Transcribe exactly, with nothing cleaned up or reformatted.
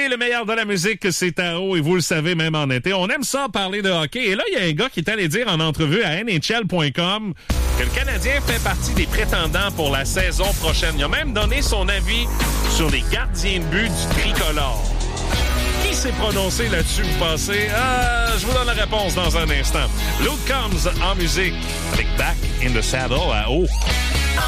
le meilleur de la musique, c'est à haut et vous le savez même en été. On aime ça parler de hockey. Et là, il y a un gars qui est allé dire en entrevue à N H L point com que le Canadien fait partie des prétendants pour la saison prochaine. Il a même donné son avis sur les gardiens de but du tricolore. Qui s'est prononcé là-dessus, vous pensez? Euh, je vous donne la réponse dans un instant. Luke Combs en musique avec Back in the Saddle à haut.